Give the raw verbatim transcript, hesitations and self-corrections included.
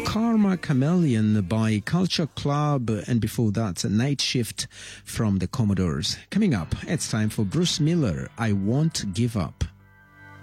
Karma Chameleon by Culture Club, and before that, Night Shift from the Commodores. Coming up, it's time for Bruce Miller, I Won't Give Up.